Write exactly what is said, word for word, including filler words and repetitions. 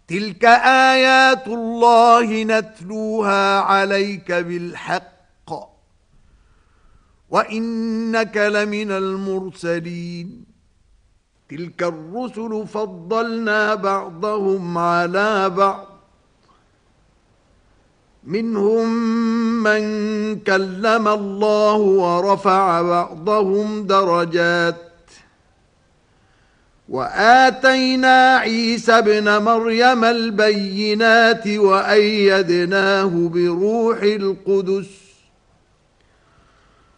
تلك آيات الله نتلوها عليك بالحق وإنك لمن المرسلين. تلك الرسل فضلنا بعضهم على بعض منهم من كلم الله ورفع بعضهم درجات وآتينا عيسى ابن مريم البينات وأيدناه بروح القدس